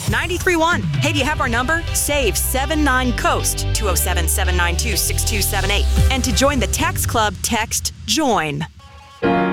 93.1. Hey, do you have our number? Save 79-COAST, 207-792-6278. And to join the text club, text JOIN.